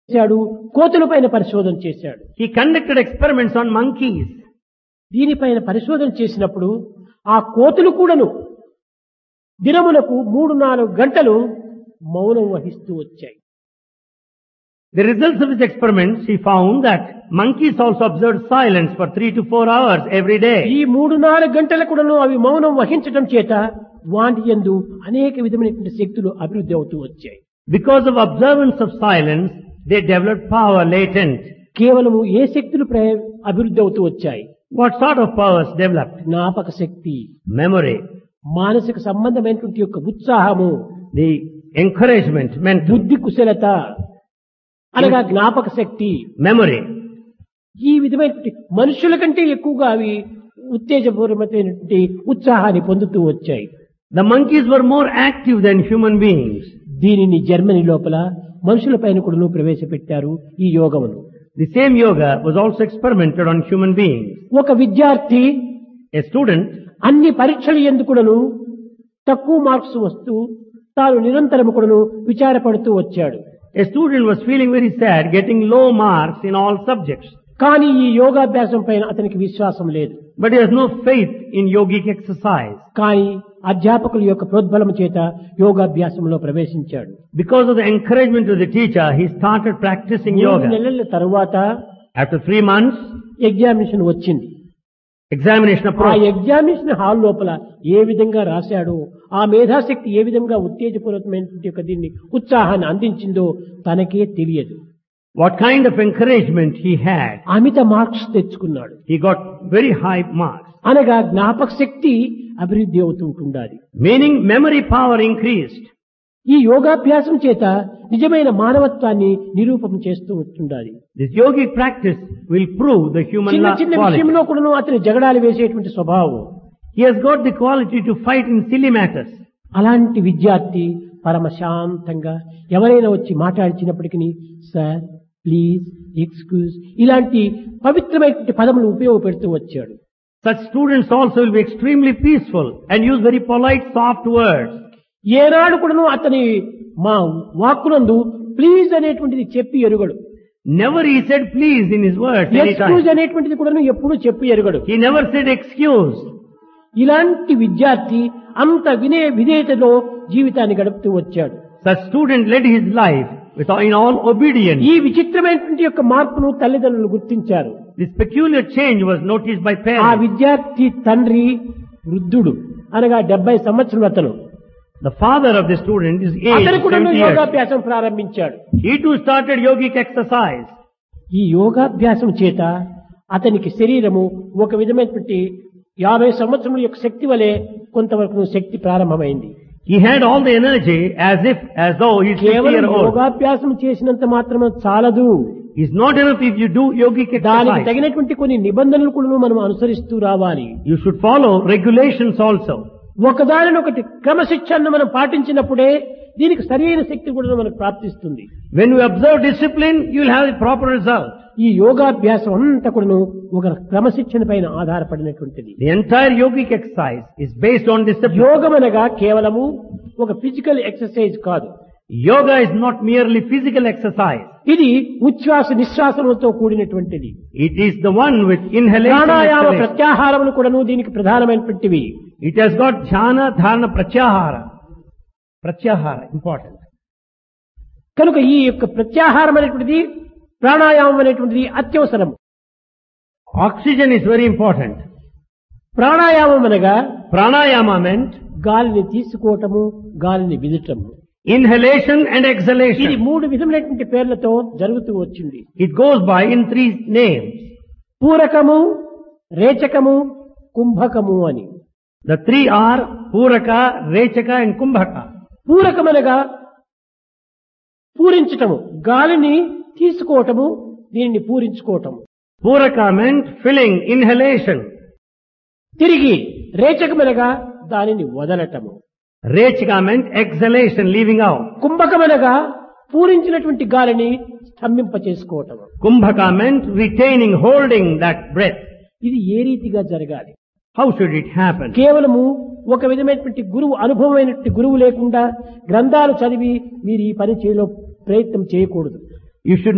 చేశాడు, కోతులపైన పరిశోధన చేశాడు. He conducted experiments on monkeys. దీనిపైన పరిశోధన చేసినప్పుడు ఆ కోతులు కూడాను దినములకు 3-4 గంటలు మౌనం వహిస్తూ వచ్చాయి. The results of his experiments, he found that monkeys also observed silence for 3 to 4 hours every day. ఈ 3-4 గంటల కూడాను అవి మౌనం వహించడం చేత వాటి యందు అనేక విధమైనటువంటి శక్తులు అభివృద్ధి అవుతూ వచ్చాయి. Because of observance of silence, they developed power latent. కేవలము ఏ శక్తులు అభివృద్ధి అవుతూ వచ్చాయి? What sort of powers developed? జ్ఞాపక శక్తి, Memory, మానసిక సంబంధమైనటువంటి యొక్క ఉత్సాహము, the encouragement, mental, బుద్ధి కుశలత అనగా జ్ఞాపక శక్తి, memory. ఈ విధమైనటువంటి మనుషుల కంటే ఎక్కువగా అవి ఉత్తేజపూర్వకమైనటువంటి ఉత్సాహాన్ని పొందుతూ వచ్చాయి. The monkeys were more active than human beings. దీనిని జర్మనీ లోపల మనుషుల పైన కూడా ప్రవేశపెట్టారు ఈ యోగమును. The same yoga was also experimented on human beings. ఒక విద్యార్థి A student, అన్ని పరీక్షలు ఎందుకుడను తక్కువ మార్క్స్ వస్తూ తాను నిరంతరం కూడాను విచారపడుతూ వచ్చాడు. a student was feeling very sad, getting low marks in all subjects. కానీ ఈ యోగాభ్యాసం పైన అతనికి విశ్వాసం లేదు. But he has no faith in yogic exercise. కానీ అధ్యాపకుల యొక్క ప్రోద్బలం చేత యోగాభ్యాసంలో ప్రవేశించాడు. Because of the encouragement of the teacher, he started practicing 3 yoga. నెలల తరువాత After 3 months, ఎగ్జామినేషన్ వచ్చింది. examination ఆ approached. ఎగ్జామినేషన్ హాల్ లోపల ఏ విధంగా రాశాడో, ఆ మేధాశక్తి ఏ విధంగా ఉత్తేజపూర్వకమైనటువంటి యొక్క దీన్ని ఉత్సాహాన్ని అందించిందో తనకే తెలియదు. What kind of encouragement he had. Amit marks తెచ్చుకున్నాడు. He got very high marks. అనగా జ్ఞాపక శక్తి అభివృద్ధి అవుతుంటుండాలి. Meaning memory power increased. ఈ యోగాభ్యాసం చేత నిజమైన మానవత్వాన్ని నిరూపణ చేస్తూ ఉంటుండాలి. This yogic practice will prove the human చిన్న చిన్న quality. విషయంలో కూడా అతని జగడాలు వేసేటువంటి స్వభావం. He has got the quality to fight in silly matters. అలాంటి విద్యార్థి పరమశాంతంగా ఎవరైనా వచ్చి మాట్లాడించినప్పటికీ సార్, ప్లీజ్, ఎక్స్క్యూజ్ ఇలాంటి పవిత్రమైనటువంటి పదములు ఉపయోగపెడుతూ వచ్చాడు. Such students also will be extremely peaceful and use very polite, soft words. ఏనాడు కూడాను అతని మా వాక్కునందు ప్లీజ్ అనేటువంటిది చెప్పి ఎరుగడు. Never he said please in his words excuse anytime. అనేటువంటిది కూడాను ఎప్పుడూ చెప్పి ఎరుగడు. He never said excuse. ఇలాంటి విద్యార్థి అంత విధేయతలో జీవితాన్ని గడుపుతూ వచ్చాడు. Such student led his life in all obedience. ఈ విచిత్రమైనటువంటి యొక్క మార్పును తల్లిదండ్రులు గుర్తించారు. This peculiar change was noticed by ఆ parents. విద్యార్థి తండ్రి వృద్ధుడు అనగా 70 సంవత్సరాలు అతను. The father of the student is అతను aged కూడా 70 years. యోగాభ్యాసం ప్రారంభించాడు. He too started yogic exercise. ఈ యోగాభ్యాసం చేత అతనికి శరీరము ఒక విధమైనటువంటి 50 సంవత్సరముల యొక్క శక్తి వలె కొంతవరకు శక్తి ప్రారంభమైంది. He had all the energy as though he's 50 కేవలం years old. యోగాభ్యాసం చేసినంత మాత్రమే చాలదు. It's not enough if you do yogic దానికి exercise. తగినటువంటి కొన్ని నిబంధనలు కూడా మనం అనుసరిస్తూ రావాలి. You should follow regulations also. ఒకదానినొకటి క్రమశిక్షణను మనం పాటించినప్పుడే దీనికి సరైన శక్తి కూడా మనకు ప్రాప్తిస్తుంది. When you observe discipline, you will have the proper result. ఈ యోగాభ్యాసం అంతా కూడా ఒక క్రమశిక్షణ పైన ఆధారపడినటువంటిది. The entire yogic exercise is based on discipline. యోగం అనగా కేవలము ఒక ఫిజికల్ ఎక్సర్సైజ్ కాదు. Yoga is not merely physical exercise. ఇది ఉచ్ఛ్వాస నిశ్వాసములతో కూడినటువంటిది. It is the one with inhalation and pranayama exhalation. ప్రత్యాహారములు కూడాను దీనికి ప్రధానమైనటువంటివి. It has got jhana, dharana, pratyahara. Pratyahara, important. కనుక ఈ యొక్క ప్రత్యాహారం అనేటువంటిది, ప్రాణాయామం అనేటువంటిది అత్యవసరం. Oxygen is very important. ప్రాణాయామం అనగా Pranayama meant గాలిని తీసుకోవటము, గాలిని విదటము. inhalation and ఇది exhalation. 3 విధములైనటువంటి పేర్లతో జరుగుతూ వచ్చింది. It goes by in 3 names. పూరకము, రేచకము, కుంభకము అని. The 3 are Puraka, Rechaka and Kumbhaka. పూరకమనగా పూరించటము, గాలిని తీసుకోవటము, దీనిని పూరించుకోవటము. Puraka meant filling, inhalation. తిరిగి రేచకమనగా దానిని వదలటము. Rechaka meant exhalation, leaving out. కుంభకమనగా పూరించినటువంటి గాలిని స్తంభింప చేసుకోవటము. Kumbhaka meant retaining, holding that breath. ఇది ఏ రీతిగా జరగాలి? How should it happen? కేవలము ఒక విధమైనటువంటి గురువు, అనుభవమైనటువంటి గురువు లేకుండా గ్రంథాలు చదివి మీరు ఈ పని చేయలో ప్రయత్నం చేయకూడదు. You should